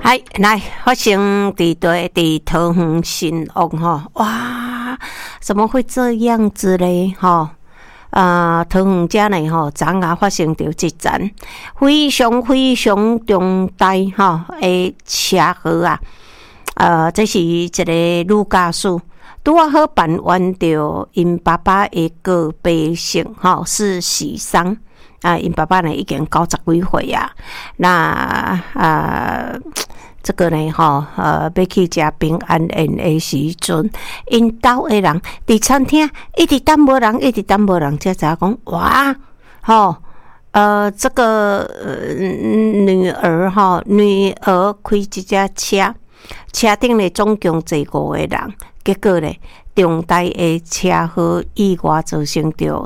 来发生伫桃园新屋吼，哇，怎么会这样子嘞？吼，桃园遮呢吼，昨下发生着一件非常重大吼的车祸啊！这是一个女驾驶拄好办完着因爸爸的告别式吼，是喜丧。因爸爸呢已经90几岁啊，那这个呢要去食平安宴的时阵，因兜的人伫餐厅一直等无人，才知影讲哇，这个女儿开一只车顶呢总共坐5个人，结果呢重大的车祸意外造成着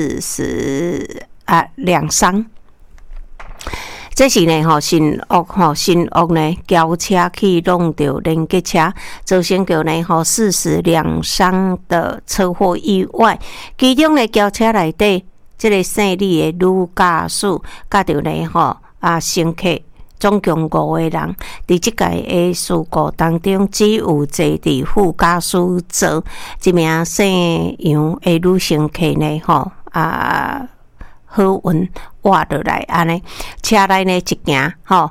42伤。这是呢新屋呢轿车去弄到连结车，造成着呢42伤的车祸意外。其中呢轿车内底这个姓李的女驾驶，甲着呢乘客总共5个人。伫即个的事故当中，只有坐伫副驾驶座一名姓杨的女乘客呢好运活落来安尼，车内呢一行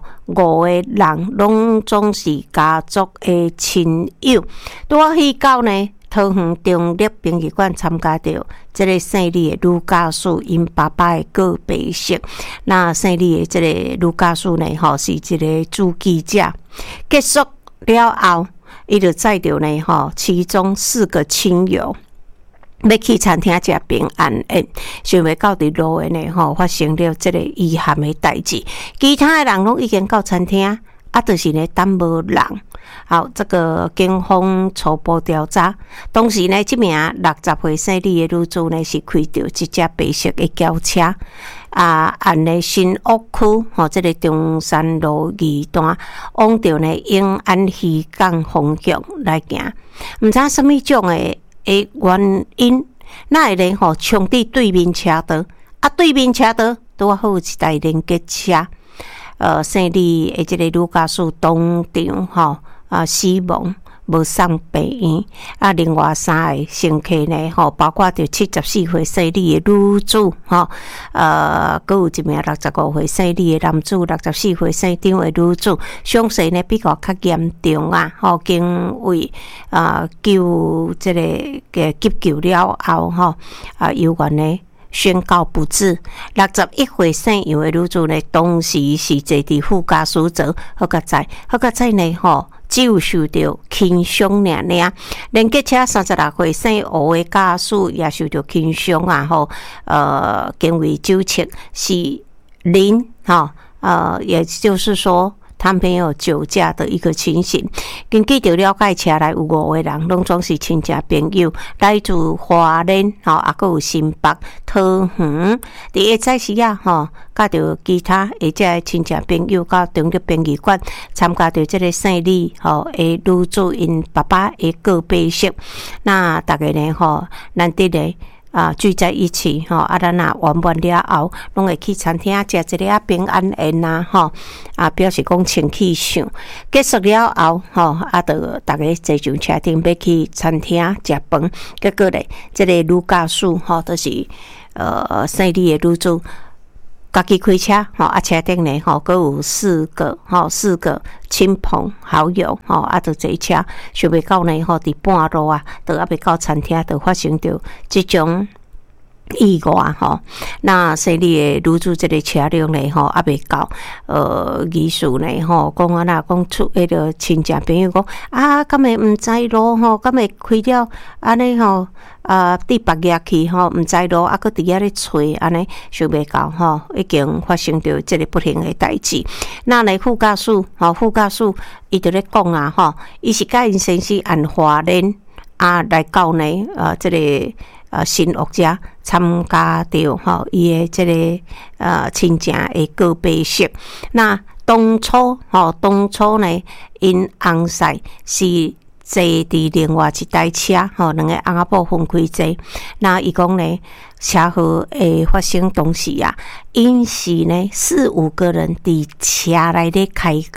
5个人拢总是家族的亲友，拄好去到呢桃园中立殡仪馆参加着这个姓李的女驾驶因爸爸的告别式。那姓李的这个女驾驶呢是一个主记者。结束了后，伊就载着呢其中4个亲友要去餐厅食平安宴，想要到伫路的呢发生了这个遗憾的代志。其他的人拢已经到餐厅，就是呢等无人。好，这个警方初步调查，当时呢这名60岁姓李的女子呢是开着一只白色的轿车，按呢新屋区这个中山路2段往着呢永安渔港方向来行，唔知什么种的原因，那会呢冲伫对面车道，对面车道拄好有一台连结车，姓李的这个女驾驶当场死亡，无送病院。另外3个乘客呢包括着74岁姓李的女子佫有一名65岁姓李的男子，64岁姓张的女子，伤势呢比较较严重经为救这个急救了后有关呢宣告不治。61岁姓杨的女子呢，当时是坐伫副驾驶座，好佳在呢只有受到轻伤尔。连结车36岁姓吴的驾驶也受到轻伤经为纠测是零也就是说他没有酒驾的一个情形。根据着了解，车内有5个人，拢总是亲戚朋友，来自花莲还有新北、桃园。第一早时甲着其他这亲戚朋友到中立殡仪馆参加着这个姓李的女子因爸爸的告别式。那大家呢难得呢聚在一起咱若完完了后，拢会去餐厅食一个平安宴表示讲清气上。结束了后就大家坐上车顶要去餐厅食饭。结果咧，这个女驾驶就是姓李的女子，家己开车车顶呢佫有4个亲朋好友就坐车，想要到呢伫半路就要到餐厅，就发生着这种意外那姓李的女子这个车辆呢未到，疑似呢讲讲出迄个亲戚朋友讲敢会毋知路敢会开了安尼伫别夜去毋知路佫伫遐咧找安尼，想袂到已经发生着这个不幸的代志。那来副驾驶伊就咧讲伊是甲因先生按花莲来到呢这个新屋遮参加着伊的这个亲戚的告别式。那当初呢因翁婿是坐伫另外一台车2个翁仔某分开坐。那伊讲呢车祸的发生当时因是呢4-5个人伫车内咧开讲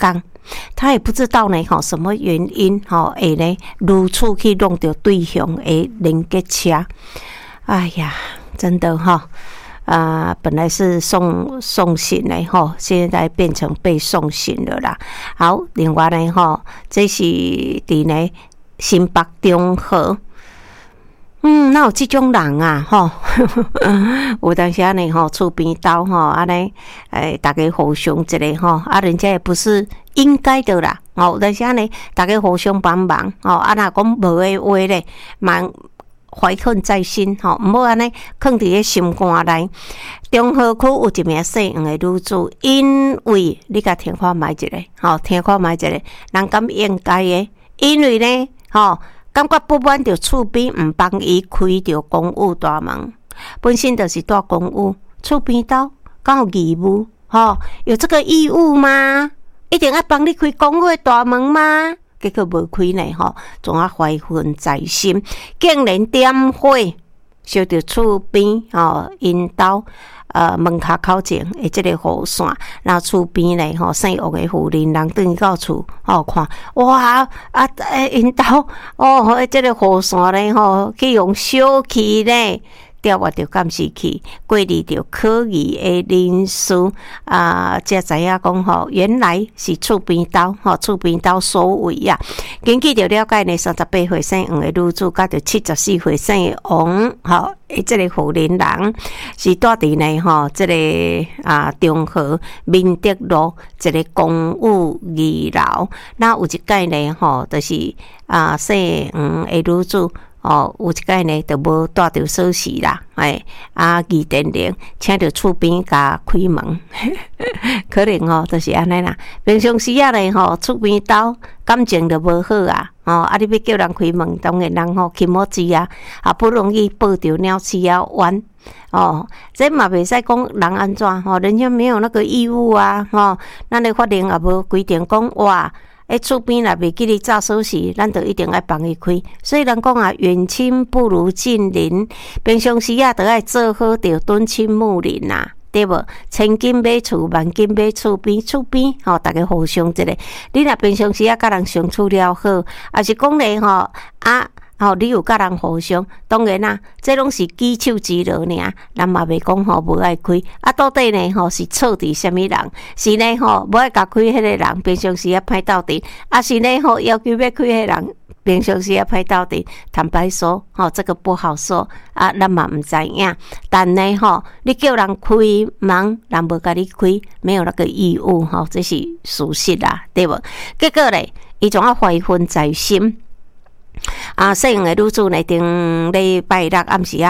他也不知道呢什么原因会呢如此去弄到对向的连接车。哎呀，真的本来是送行的现在变成被送行了啦。好，另外呢这是伫呢新北中和。那有这种人啊有当时呢厝边斗安尼大家互相一个人家也不是应该的啦有当时呢大家互相帮忙若讲无的话咧蛮怀恨在心毋好安尼放伫个心肝内。中和区有一名姓黄的女子，因为你甲听看卖一个听看卖一个人敢应该的，因为呢感觉不满着厝边毋帮伊开着公务大门，本身就是大公务，厝边斗敢有义务有这个义务吗？一定要帮你开公务的大门吗？结果无开呢总啊怀恨在心，竟然点火烧着厝边因兜门卡口前的这个雨伞，然后厝边咧姓王的妇人人转到厝看，哇因兜这个雨伞咧去用烧气咧。调我着监视器，过滤着可疑的人士才知影讲原来是厝边斗厝边斗所为啊。根据着了解呢，38岁姓黄的女子，甲着74岁姓的王这个妇人人是住伫呢这个中和民德路一个公务二楼。那有一届呢就是姓黄的女子。有一届呢，就无带着锁匙啦，二电铃，请着厝边甲开门，可能就是安尼啦。平常时呢厝边斗感情就无好你要叫人开门，当然人起毛子好不容易抱着鸟鼠弯这嘛袂使讲人安怎人家没有那个义务啊咱的法令也无规定讲哇。厝边若袂记你找锁匙，咱就一定要帮伊开。所以人讲远亲不如近邻，平常时就要做好着敦亲睦邻对无？千金买厝，万金买厝边，厝边大家互相一个。你若平常时甲人相处了好，也是讲咧你有甲人互相，当然啦，这拢是举手之劳尔，咱嘛袂讲无爱开。到底呢是错伫什么人？是呢无爱甲开迄个人，平常时歹斗阵，是呢要求要开迄个人，平常时歹斗阵。坦白说这个不好说咱嘛毋知影。但呢你叫人开门，人无甲你开，没有那个义务这是事实啦，对无？结果咧，伊总啊怀恨在心。姓黄的女子呢，顶礼拜六暗时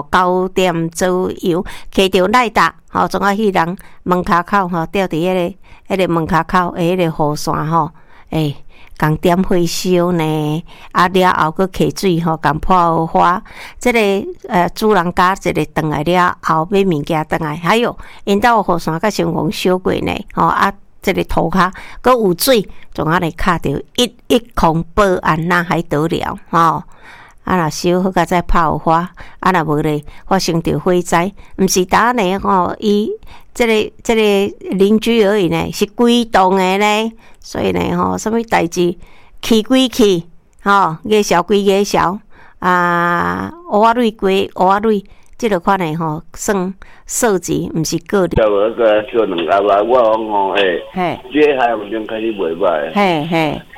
9点左右，骑着赖达总啊去人门卡口吊伫迄个门卡口的迄个雨伞共点火烧呢，了后佫摕水共泼花。这个主人家一个转来了后买物件转来，还有因兜雨伞甲成功烧过呢这个涂骹佫有水，总啊来卡着一空报案，那还得了若烧好甲再泡花，若无咧发生着火灾，毋是单呢伊这个邻居而已呢，是规栋的呢。所以呢什么代志起归起月烧归月烧乌仔蕊归乌仔蕊。这个款呢算数字，毋是个人。 叫两个我讲这还有开始袂歹。